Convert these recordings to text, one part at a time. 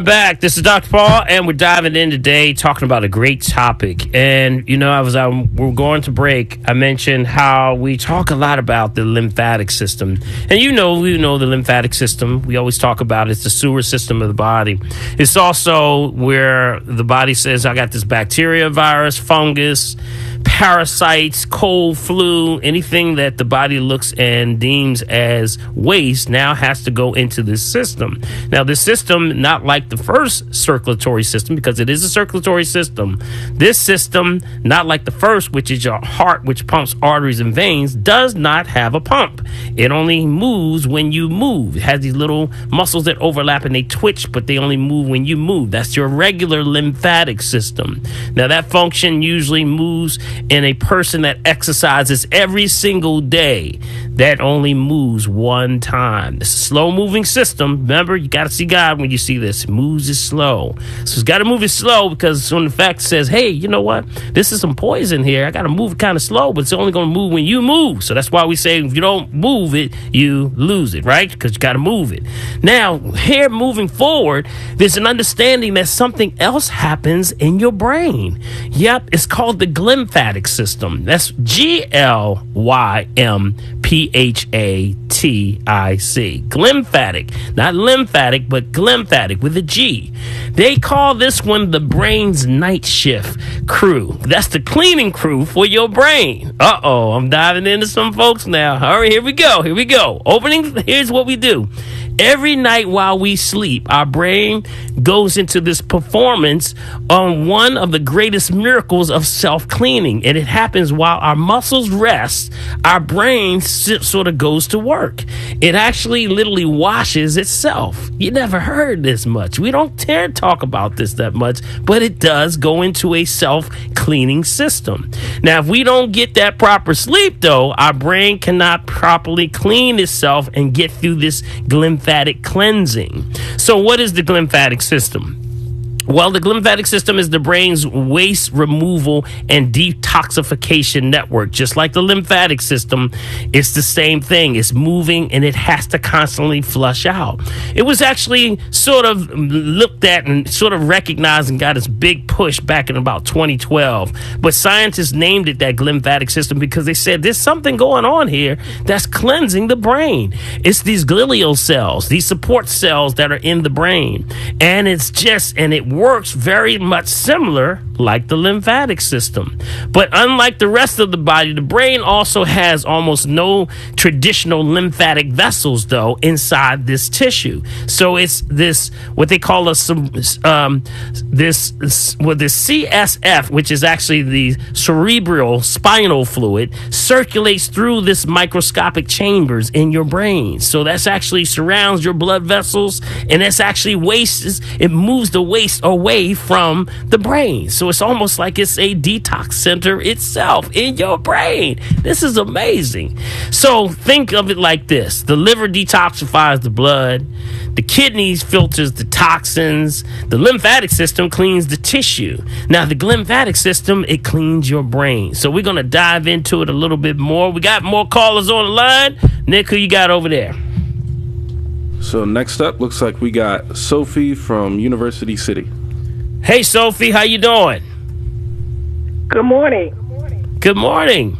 Back. This is Dr. Paul, and we're diving in today talking about a great topic. And, we're going to break, I mentioned how we talk a lot about the lymphatic system. And we know the lymphatic system. We always talk about it's the sewer system of the body. It's also where the body says, I got this bacteria, virus, fungus, parasites, cold, flu, anything that the body looks and deems as waste now has to go into this system. Now, this system, not like the first circulatory system, because it is a circulatory system. This system, not like the first, which is your heart, which pumps arteries and veins, does not have a pump. It only moves when you move. It has these little muscles that overlap and they twitch, but they only move when you move. That's your regular lymphatic system. Now, that function usually moves in a person that exercises every single day. That only moves one time. It's a slow-moving system. Remember, you got to see God when you see this. It moves it slow. So it's got to move it slow because when the fact says, hey, you know what? This is some poison here. I got to move it kind of slow, but it's only going to move when you move. So that's why we say if you don't move it, you lose it, right? Because you got to move it. Now, here moving forward, there's an understanding that something else happens in your brain. Yep, it's called the glymphatic system. That's GLYMPHATIC. Glymphatic. Not lymphatic, but glymphatic with a G. They call this one the brain's night shift crew. That's the cleaning crew for your brain. Uh-oh, I'm diving into some folks now. All right, here we go. Here's what we do. Every night while we sleep, our brain goes into this performance on one of the greatest miracles of self-cleaning. And it happens while our muscles rest, our brain sort of goes to work. It actually literally washes itself. You never heard this much. We don't dare talk about this that much, but it does go into a self-cleaning system. Now, if we don't get that proper sleep, though, our brain cannot properly clean itself and get through this glymphatic cleansing. So what is the glymphatic system? Well, the glymphatic system is the brain's waste removal and detoxification network. Just like the lymphatic system, it's the same thing. It's moving and it has to constantly flush out. It was actually sort of looked at and sort of recognized and got its big push back in about 2012. But scientists named it that glymphatic system because they said there's something going on here that's cleansing the brain. It's these glial cells, these support cells that are in the brain. And it works very much similar like the lymphatic system. But unlike the rest of the body, the brain also has almost no traditional lymphatic vessels, though, inside this tissue. So it's this, what they call the CSF, which is actually the cerebral spinal fluid, circulates through this microscopic chambers in your brain. So that's actually surrounds your blood vessels, and that's actually it moves the waste away from the brain. So it's almost like it's a detox center itself in your brain. This is amazing. So think of it like this. The liver detoxifies the blood. The kidneys filters the toxins. The lymphatic system cleans the tissue. Now, the glymphatic system, it cleans your brain. So we're going to dive into it a little bit more. We got more callers on the line. Nick, who you got over there? So next up, looks like we got Sophie from University City. Hey, Sophie, how you doing? Good morning. Good morning.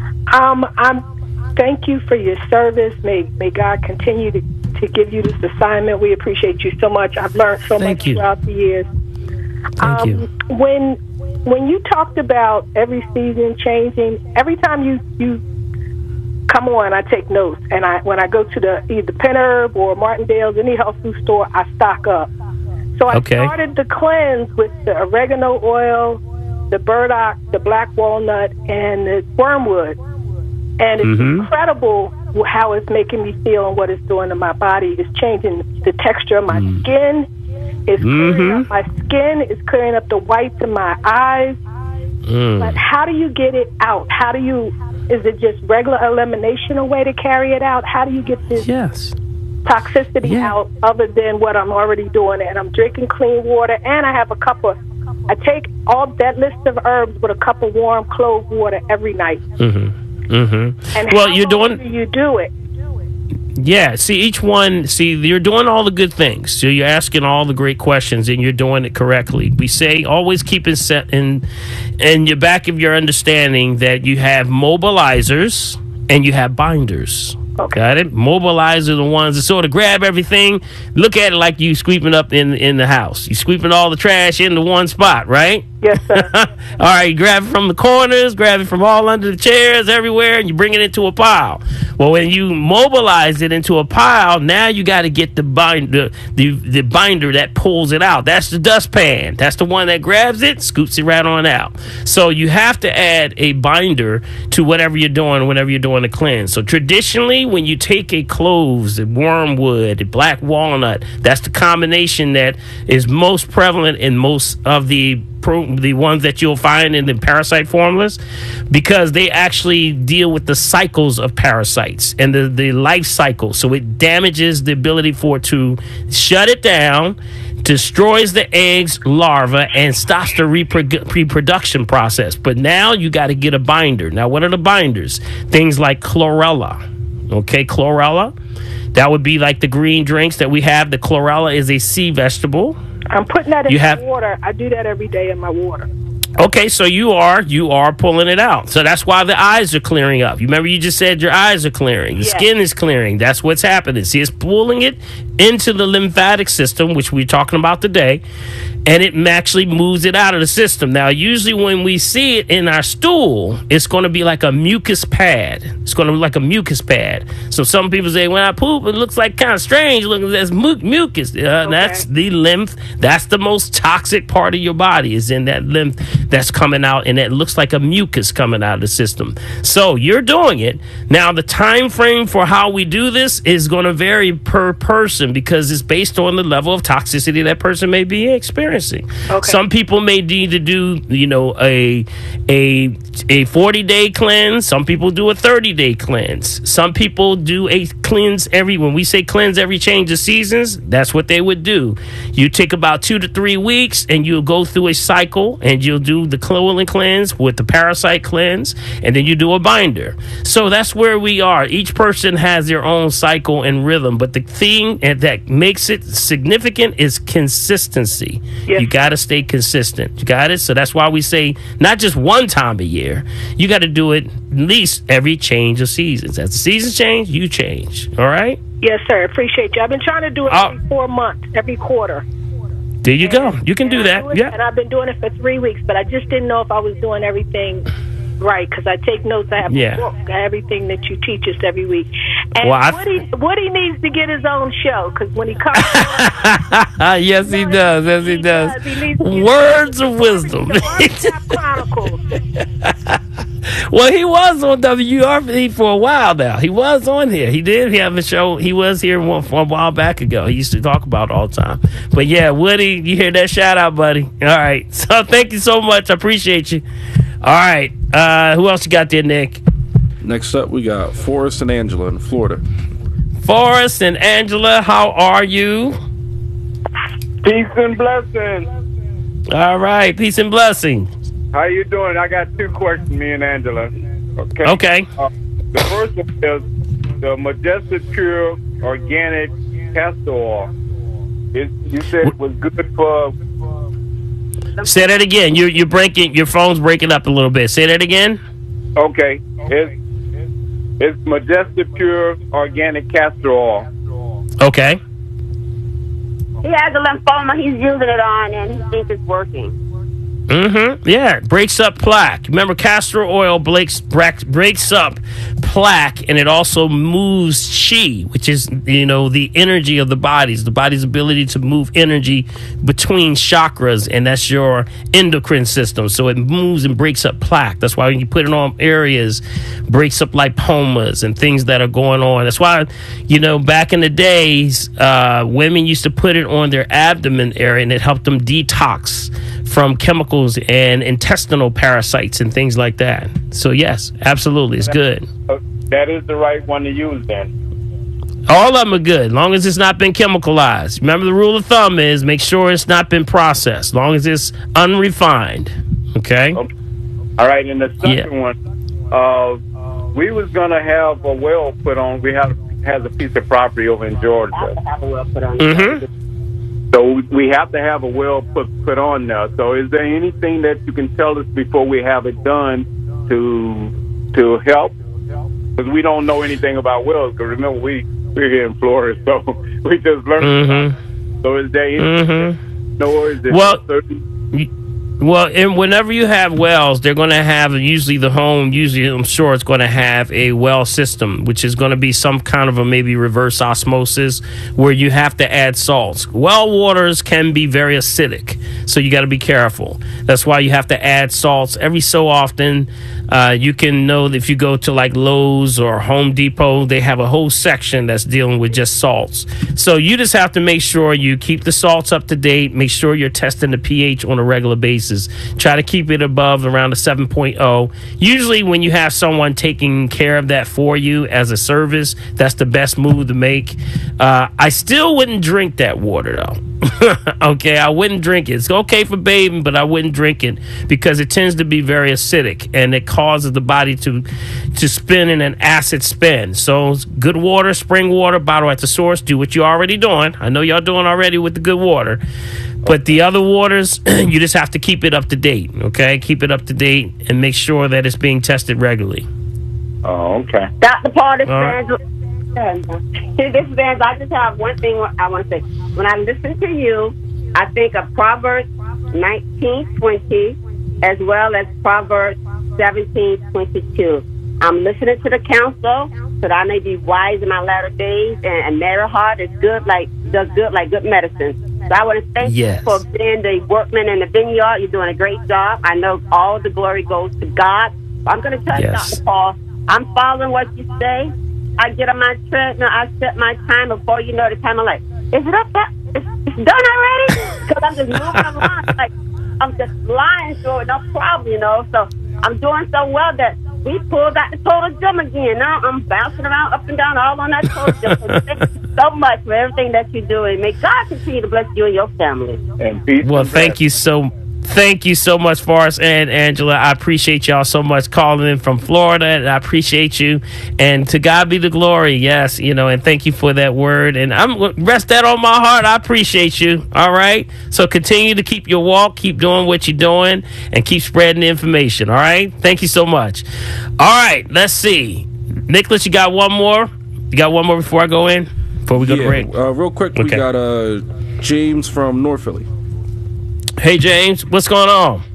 Thank you for your service. May God continue to give you this assignment. We appreciate you so much. I've learned so much throughout the years. Thank you. When you talked about every season changing, every time you come on, I take notes. And when I go to either Penn Herb or Martindale's, any health food store, I stock up. So I started the cleanse with the oregano oil, the burdock, the black walnut, and the wormwood. And it's incredible how it's making me feel and what it's doing to my body. It's changing the texture of my skin. It's clearing up my skin. It's clearing up the whites in my eyes. But how do you get it out? Is it just regular elimination a way to carry it out? How do you get this toxicity out other than what I'm already doing? And I'm drinking clean water, and I have I take all that list of herbs with a cup of warm clove water every night. And well, how long do you do it? Yeah, see, each one, you're doing all the good things. So you're asking all the great questions and you're doing it correctly. We say always keep it set in your back of your understanding that you have mobilizers and you have binders. Okay. Got it? Mobilizers are the ones that sort of grab everything. Look at it like you sweeping up in the house. You sweeping all the trash into one spot, right? Yes, sir. All right, you grab it from the corners, grab it from all under the chairs, everywhere, and you bring it into a pile. Well, when you mobilize it into a pile, now you got to get the binder that pulls it out. That's the dustpan. That's the one that grabs it, scoots it right on out. So you have to add a binder to whatever you're doing whenever you're doing a cleanse. So traditionally, when you take a cloves, a wormwood, a black walnut, that's the combination that is most prevalent in most of the ones that you'll find in the parasite formulas, because they actually deal with the cycles of parasites and the life cycle. So it damages the ability for it to shut it down, destroys the eggs, larva, and stops the reproduction process. But now you got to get a binder. Now, what are the binders? Things like chlorella. Okay, chlorella. That would be like the green drinks that we have. The chlorella is a sea vegetable. I'm putting that in my water. I do that every day in my water. Okay, so you are pulling it out. So that's why the eyes are clearing up. You remember you just said your eyes are clearing. The skin is clearing. That's what's happening. See, it's pulling it into the lymphatic system, which we're talking about today, and it actually moves it out of the system. Now, usually when we see it in our stool, it's going to be like a mucus pad. It's going to be like a mucus pad. So some people say, when I poop, it looks like kind of strange. Look, there's mucus. That's the lymph. That's the most toxic part of your body, is in that lymph that's coming out, and it looks like a mucus coming out of the system. So you're doing it. Now, the time frame for how we do this is going to vary per person, because it's based on the level of toxicity that person may be experiencing. Okay. Some people may need to do, a 40-day cleanse. Some people do a 30-day cleanse. Some people do a cleanse when we say cleanse every change of seasons, that's what they would do. You take about 2 to 3 weeks and you'll go through a cycle, and you'll do the colon cleanse with the parasite cleanse, and then you do a binder. So that's where we are. Each person has their own cycle and rhythm, but the thing that makes it significant is consistency. Yes. You got to stay consistent. You got it? So that's why we say not just one time a year. You got to do it at least every change of seasons. As the seasons change, you change. All right? Yes, sir. Appreciate you. I've been trying to do it every 4 months, every quarter. There you go. You can do that. And I've been doing it for 3 weeks, but I just didn't know if I was doing everything right, because I take notes. I have a book, everything that you teach us every week. And Woody needs to get his own show, because when he comes yes, he does. Yes, he does. Words of wisdom. Chronicles. Well, he was on WRP for a while now. He was on here. He did have a show. He was here a while back ago. He used to talk about it all the time. But yeah, Woody, you hear that shout out, buddy. All right. So thank you so much. I appreciate you. All right. Who else you got there, Nick? Next up, we got Forrest and Angela in Florida. Forrest and Angela, how are you? Peace and blessings. All right. Peace and blessings. How you doing? I got 2 questions, me and Angela. Okay. The first one is the Majestic Pure Organic Castor Oil. You said it was good for... Say that again. You're breaking. Your phone's breaking up a little bit. Say that again. Okay. It's Majestic Pure Organic Castor Oil. Okay. He has a lymphoma he's using it on, and he thinks it's working. Mm-hmm. Yeah, it breaks up plaque. Remember, castor oil breaks up plaque, and it also moves chi, which is, the energy of the body's ability to move energy between chakras, and that's your endocrine system. So it moves and breaks up plaque. That's why when you put it on areas, breaks up lipomas and things that are going on. That's why, back in the days, women used to put it on their abdomen area, and it helped them detox from chemicals and intestinal parasites and things like that. So yes, absolutely, it's good. That is the right one to use then. All of them are good, as long as it's not been chemicalized. Remember, the rule of thumb is make sure it's not been processed, as long as it's unrefined. Okay? All right, and the second one, we was going to have a well put on. We had has a piece of property over in Georgia. So we have to have a well put on there. So is there anything that you can tell us before we have it done to help? Because we don't know anything about wells. Because remember, we're here in Florida, so we just learned about it. So is there anything or is it Well, and whenever you have wells, they're going to have usually I'm sure it's going to have a well system, which is going to be some kind of a maybe reverse osmosis where you have to add salts. Well waters can be very acidic, so you got to be careful. That's why you have to add salts every so often. You can know that if you go to like Lowe's or Home Depot, they have a whole section that's dealing with just salts. So you just have to make sure you keep the salts up to date. Make sure you're testing the pH on a regular basis. Try to keep it above around a 7.0. Usually when you have someone taking care of that for you as a service, that's the best move to make. I still wouldn't drink that water though. Okay, I wouldn't drink it. It's okay for bathing, but I wouldn't drink it because it tends to be very acidic and it causes the body to spin in an acid spin. So good water, spring water, bottle at the source. Do what you're already doing. I know y'all doing already with the good water. But the other waters, you just have to keep it up to date, okay? Keep it up to date and make sure that it's being tested regularly. Oh, okay. Dr. Paul, this is Vance. I just have one thing I want to say. When I listen to you, I think of Proverbs 19:20 as well as Proverbs 17:22. I'm listening to the counsel so that I may be wise in my latter days, and merry heart does good like good medicine. So I want to thank you for being the workman in the vineyard. You're doing a great job. I know all the glory goes to God. I'm going to tell you, Dr. Paul, I'm following what you say. I get on my treadmill. I set my time. Before you know the time, I'm like, is it up there? It's done already? Because I'm just moving along. Like, I'm just flying through it, no problem, you know. So I'm doing so well that we pulled out the total gym again. Now I'm bouncing around up and down all on that total gym. So thank you so much for everything that you're doing. May God continue to bless you and your family. And peace. Well, thank you so much, Forrest and Angela. I appreciate y'all so much calling in from Florida, and I appreciate you. And to God be the glory. Yes, and thank you for that word. And I'm rest that on my heart. I appreciate you. All right. So continue to keep your walk, keep doing what you're doing, and keep spreading the information. All right. Thank you so much. All right. Let's see. Nicholas, you got one more? You got one more before I go in? Before we go to break? Real quick, we got James from North Philly. Hey, James, what's going on?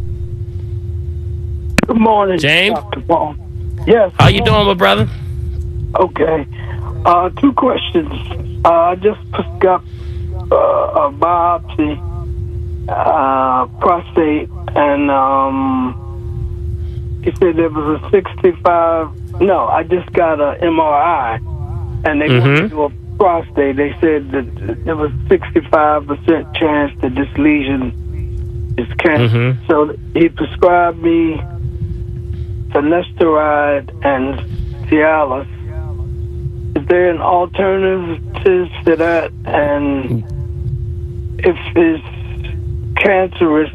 Good morning, James. Dr. Paul. Yes. How you doing, my brother? Okay. 2 questions. I just got a biopsy, prostate, and he said there was a 65. No, I just got an MRI, and they wanted to do a prostate. They said that there was 65% chance that this lesion is cancer. So he prescribed me finasteride and Cialis. Is there an alternative to that? And if it's cancerous,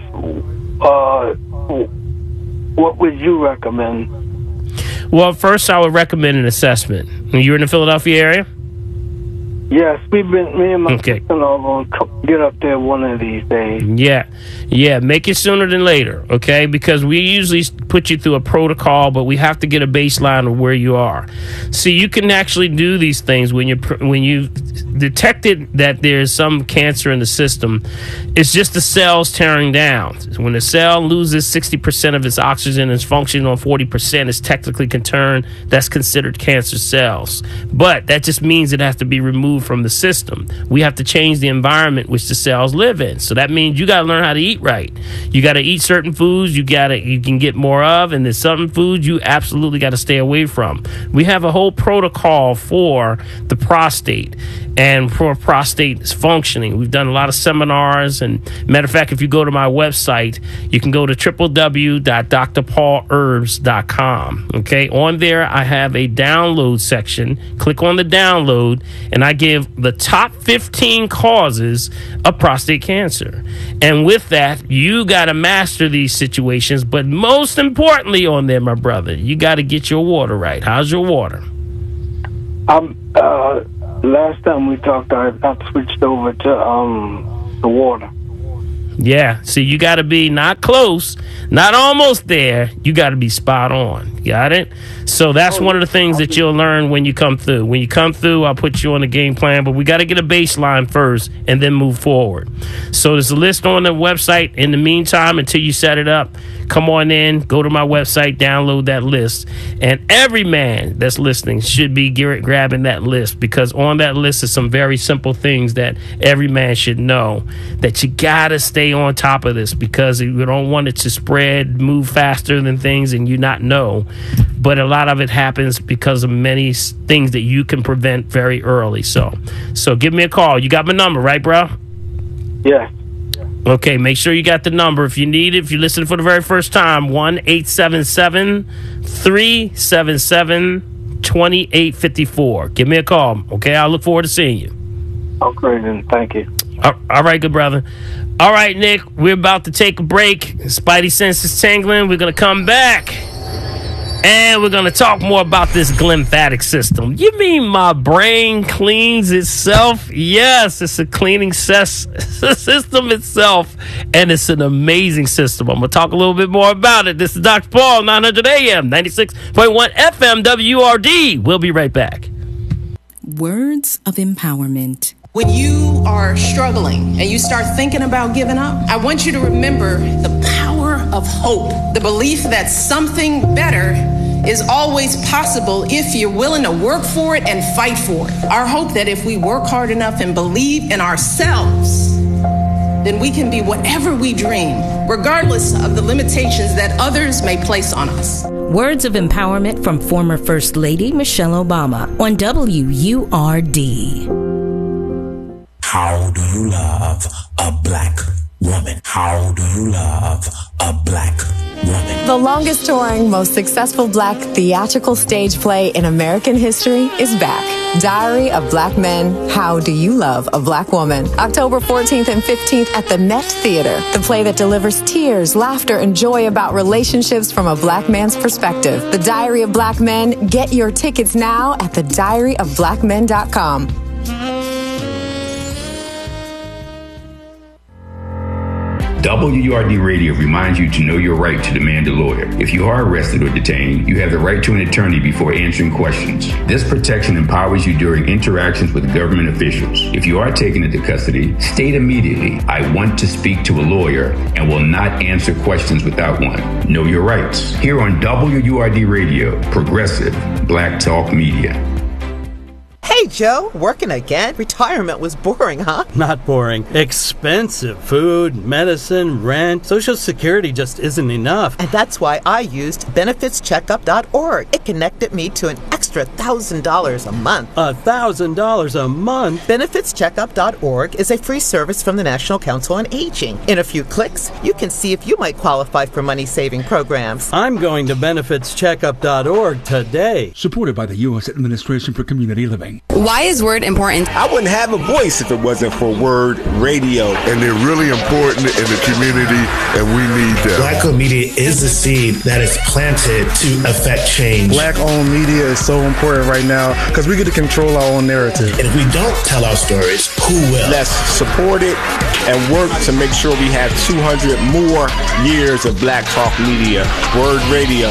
what would you recommend? Well, first I would recommend an assessment. You're in the Philadelphia area? Yes, me and my sister are going to get up there one of these days. Yeah, make it sooner than later, okay? Because we usually put you through a protocol, but we have to get a baseline of where you are. See, you can actually do these things when you detected that there's some cancer in the system. It's just the cells tearing down. When the cell loses 60% of its oxygen and is functioning on 40%, it's technically that's considered cancer cells. But that just means it has to be removed from the system. We have to change the environment which the cells live in. So that means you got to learn how to eat right. You got to eat certain foods you can get more of, and there's certain foods you absolutely got to stay away from. We have a whole protocol for the prostate and for prostate functioning. We've done a lot of seminars, and matter of fact, if you go to my website, you can go to www.drpaulherbs.com. Okay, on there I have a download section. Click on the download, and I give the top 15 causes of prostate cancer. And with that, you got to master these situations, but most importantly on there, my brother, you got to get your water right. How's your water? Last time we talked, I switched over to the water. Yeah, see, you got to be not close, not almost there. You got to be spot on. Got it? So that's one of the things that you'll learn when you come through. When you come through, I'll put you on the game plan, but we got to get a baseline first and then move forward. So there's a list on the website. In the meantime, until you set it up, come on in, go to my website, download that list. And every man that's listening should be grabbing that list, because on that list is some very simple things that every man should know, that you got to stay on top of this, because you don't want it to spread, move faster than things, and you not know. But a lot of it happens because of many things that you can prevent very early. So give me a call. You got my number, right, bro? Yes. Okay, make sure you got the number. If you need it, if you're listening for the very first time, 1-877-377-2854. Give me a call, okay? I look forward to seeing you. Okay, then. Thank you. All right, good brother. All right, Nick, we're about to take a break. Spidey senses tingling. We're going to come back, and we're going to talk more about this glymphatic system. You mean my brain cleans itself? Yes, it's a cleaning system itself, and it's an amazing system. I'm going to talk a little bit more about it. This is Dr. Paul, 900 AM, 96.1 FM, WRD. We'll be right back. Words of empowerment. When you are struggling and you start thinking about giving up, I want you to remember the power of hope, the belief that something better is always possible if you're willing to work for it and fight for it. Our hope that if we work hard enough and believe in ourselves, then we can be whatever we dream, regardless of the limitations that others may place on us. Words of empowerment from former First Lady Michelle Obama on WURD. How do you love a black woman? How do you love a black woman? The longest touring, most successful black theatrical stage play in American history is back. Diary of Black Men, How Do You Love a Black Woman? October 14th and 15th at the Met Theater. The play that delivers tears, laughter, and joy about relationships from a black man's perspective. The Diary of Black Men. Get your tickets now at thediaryofblackmen.com. WURD Radio reminds you to know your right to demand a lawyer. If you are arrested or detained, you have the right to an attorney before answering questions. This protection empowers you during interactions with government officials. If you are taken into custody, state immediately, "I want to speak to a lawyer," and will not answer questions without one. Know your rights. Here on WURD Radio, Progressive Black Talk Media. Hey, Joe, working again? Retirement was boring, huh? Not boring. Expensive. Food, medicine, rent. Social Security just isn't enough. And that's why I used benefitscheckup.org. It connected me to an extra $1,000 a month. $1,000 a month? Benefitscheckup.org is a free service from the National Council on Aging. In a few clicks, you can see if you might qualify for money-saving programs. I'm going to benefitscheckup.org today. Supported by the U.S. Administration for Community Living. Why is Word important? I wouldn't have a voice if it wasn't for Word Radio. And they're really important in the community, and we need them. Black-owned media is the seed that is planted to affect change. Black-owned media is so important right now because we get to control our own narrative. And if we don't tell our stories, who will? Let's support it and work to make sure we have 200 more years of Black Talk Media. Word Radio.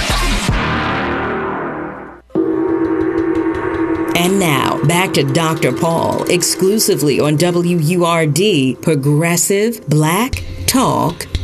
And now, back to Dr. Paul, exclusively on WURD, Progressive Black Talk